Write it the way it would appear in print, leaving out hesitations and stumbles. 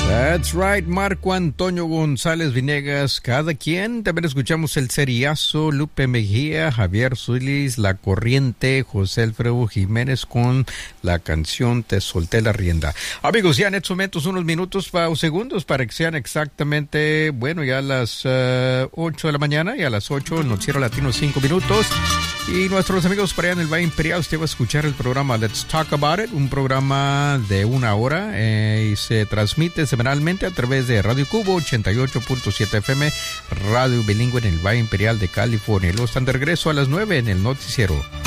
That's right, Marco Antonio González Vinegas, cada quien. También escuchamos El Seriazo, Lupe Mejía, Javier Zulis, La Corriente, José Alfredo Jiménez con la canción Te Solté la Rienda. Amigos, ya en estos momentos unos minutos o segundos para que sean exactamente, bueno, ya a las 8 de la mañana y a las 8 Noticiero Latino 5 minutos. Y nuestros amigos para allá en el Valle Imperial, usted va a escuchar el programa Let's Talk About It, un programa de 1 hora y se transmite semanalmente a través de Radio Cubo 88.7 FM, radio bilingüe en el Valle Imperial de California. Luego están de regreso a las 9 en el Noticiero.